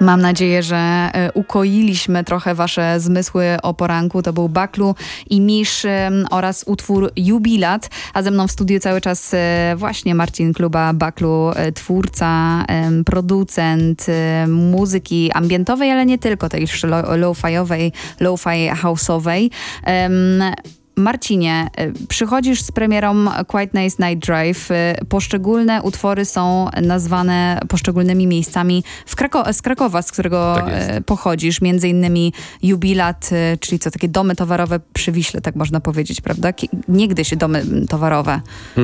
Mam nadzieję, że ukoiliśmy trochę wasze zmysły o poranku. To był Baklu i Misz oraz utwór Jubilat. A ze mną w studiu cały czas właśnie Marcin Kluba, Baklu, twórca, producent muzyki ambientowej, ale nie tylko, tej lo-fiowej, lo-fi house'owej. Marcinie, przychodzisz z premierą Quite Nice Night Drive. Poszczególne utwory są nazwane poszczególnymi miejscami z Krakowa, z którego pochodzisz. Między innymi Jubilat, czyli co, takie domy towarowe przy Wiśle, tak można powiedzieć, prawda? Niegdyś domy towarowe.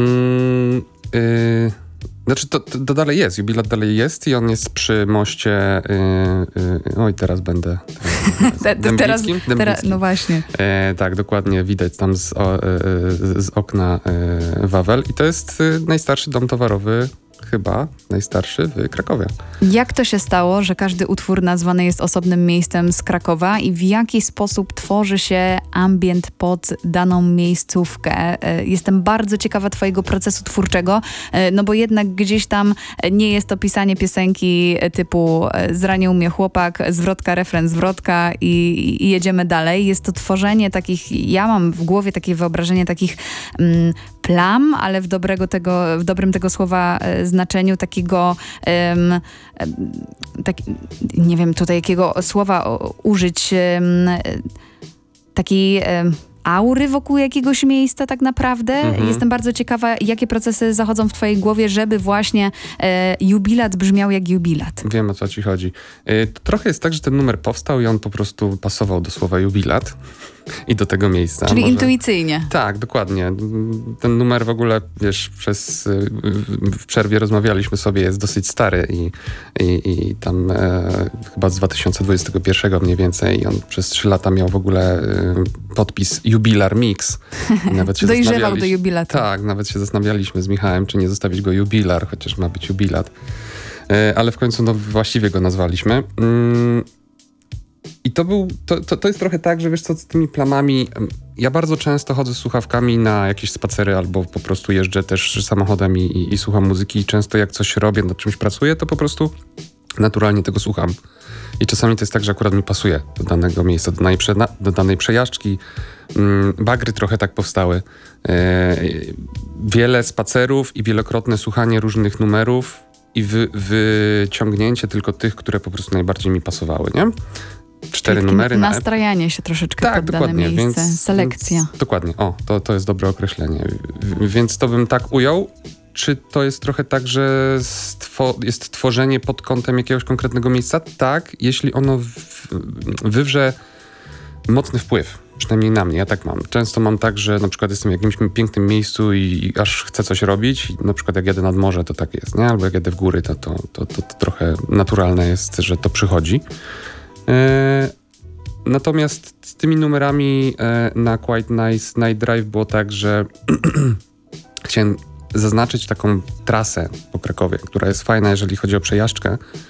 Znaczy to dalej jest, Jubilat dalej jest i on jest przy moście, oj teraz będę Dębickim. No właśnie. Tak, dokładnie, widać tam z okna Wawel i to jest najstarszy dom towarowy, chyba najstarszy w Krakowie. Jak to się stało, że każdy utwór nazwany jest osobnym miejscem z Krakowa i w jaki sposób tworzy się ambient pod daną miejscówkę? Jestem bardzo ciekawa twojego procesu twórczego, no bo jednak gdzieś tam nie jest to pisanie piosenki typu zranił mnie chłopak, zwrotka, refren, zwrotka i jedziemy dalej. Jest to tworzenie takich, ja mam w głowie takie wyobrażenie takich plam, ale w dobrym tego słowa znaczeniu takiego, nie wiem tutaj jakiego słowa użyć, takiej aury wokół jakiegoś miejsca tak naprawdę. Jestem bardzo ciekawa, jakie procesy zachodzą w twojej głowie, żeby właśnie Jubilat brzmiał jak jubilat. Wiem, o co ci chodzi. To trochę jest tak, że ten numer powstał i on po prostu pasował do słowa jubilat i do tego miejsca. Czyli intuicyjnie. Tak, dokładnie. Ten numer w ogóle, wiesz, w przerwie rozmawialiśmy sobie, jest dosyć stary i tam chyba z 2021 mniej więcej i on przez 3 lata miał w ogóle podpis Jubilar Mix. Nawet się dojrzewał do jubilatu. Tak, nawet się zastanawialiśmy z Michałem, czy nie zostawić go Jubilar, chociaż ma być jubilat. Ale w końcu właściwie go nazwaliśmy. I to jest trochę tak, że wiesz co, z tymi plamami, ja bardzo często chodzę z słuchawkami na jakieś spacery albo po prostu jeżdżę też samochodem i słucham muzyki i często jak coś robię, nad czymś pracuję, to po prostu naturalnie tego słucham. I czasami to jest tak, że akurat mi pasuje do danego miejsca, do danej przejażdżki. Bagry trochę tak powstały. Wiele spacerów i wielokrotne słuchanie różnych numerów i wyciągnięcie tylko tych, które po prostu najbardziej mi pasowały, nie? 4 numery. Nastrajanie się troszeczkę pod dane miejsce. Selekcja. Dokładnie. To jest dobre określenie. Więc to bym tak ujął. Czy to jest trochę tak, że jest tworzenie pod kątem jakiegoś konkretnego miejsca? Tak, jeśli ono wywrze mocny wpływ. Przynajmniej na mnie, ja tak mam. Często mam tak, że na przykład jestem w jakimś pięknym miejscu i aż chcę coś robić. Na przykład jak jadę nad morze, to tak jest, nie? Albo jak jadę w góry, to trochę naturalne jest, że to przychodzi. Natomiast z tymi numerami na Quite Nice Night Drive było tak, że chciałem zaznaczyć taką trasę po Krakowie, która jest fajna, jeżeli chodzi o przejażdżkę,